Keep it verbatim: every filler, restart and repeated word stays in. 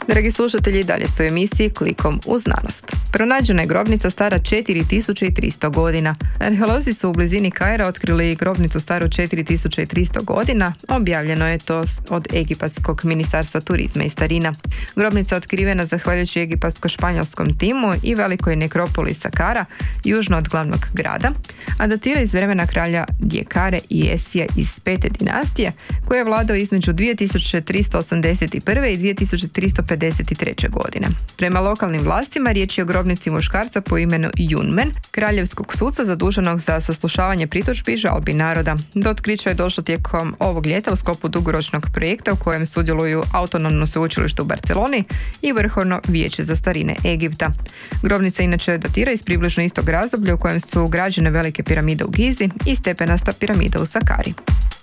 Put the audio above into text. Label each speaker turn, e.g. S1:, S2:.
S1: Dragi slušatelji, dalje ste u emisiji Klikom u znanost. Pronađena je grobnica stara četiri tisuće tristo godina. Arheolozi su u blizini Kaira otkrili grobnicu staru četiri tisuće tristo godina. Objavljeno je to od Egipatskog ministarstva turizma i starina. Grobnica je otkrivena zahvaljujući egipatsko-španjolskom timu i velikoj nekropoli Sakara, južno od glavnog grada, a datira iz vremena kralja Djekare i Esija iz pete dinastije, koji je vladao između dvije tisuće tristo osamdeset prve i dvije tisuće tristo pedeset treće godine. Prema lokalnim vlastima riječ je o grobnici muškarca po imenu Junmen, kraljevskog suca zaduženog za saslušavanje pritužbi i žalbi naroda. Do otkrića je došlo tijekom ovog ljeta u sklopu dugoročnog projekta u kojem sudjeluju Autonomno sveučilište u Barceloni i Vrhovno vijeće za starine Egipta. Grobnica inače datira iz približno istog razdoblja u kojem su građene velike piramide u Gizi i stepenasta piramida u Sakari.